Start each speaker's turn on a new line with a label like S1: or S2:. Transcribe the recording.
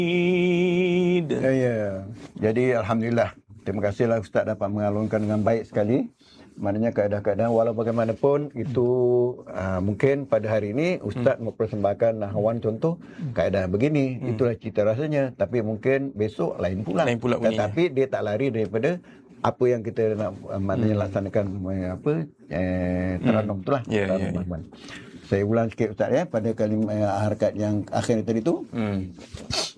S1: Ya. Jadi Alhamdulillah. Terima kasihlah Ustaz dapat mengalunkan dengan baik sekali. Maknanya keadaan-keadaan walau bagaimanapun itu mungkin pada hari ini Ustaz mempersembahkan nahwan contoh keadaan begini, itulah cita rasanya, tapi mungkin besok lain pula
S2: bunyinya.
S1: tetapi dia tak lari daripada apa yang kita nak maknanya laksanakan Taranum itulah. Taranum. Saya ulang sikit Ustaz pada kalimah harakat yang akhir tadi tu.